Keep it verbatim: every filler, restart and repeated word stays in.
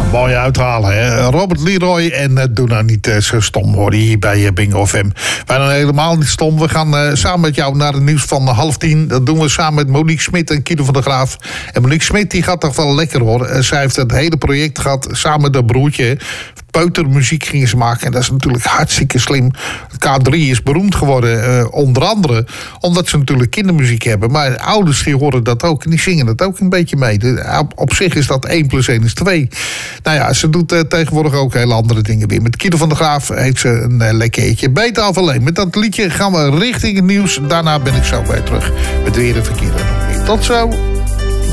Mooi uithalen, hè? Robert Leroy en uh, doe nou niet uh, zo stom, hoor je hier bij uh, Bingo F M. Wij zijn helemaal niet stom. We gaan uh, samen met jou naar het nieuws van uh, half tien. Dat doen we samen met Monique Smit en Kido van der Graaf. En Monique Smit die gaat toch wel lekker, hoor. Uh, zij heeft het hele project gehad samen met haar broertje. Peutermuziek gingen ze maken. En dat is natuurlijk hartstikke slim. K drie is beroemd geworden, uh, onder andere omdat ze natuurlijk kindermuziek hebben. Maar ouders die horen dat ook en die zingen dat ook een beetje mee. De, op, op zich is dat één plus één is twee. Nou ja, ze doet uh, tegenwoordig ook hele andere dingen weer. Met Kido van der Graaf heeft ze een uh, lekker eetje. Beter af alleen. Met dat liedje gaan we richting het nieuws. Daarna ben ik zo bij terug met weer een verkeer. Tot zo.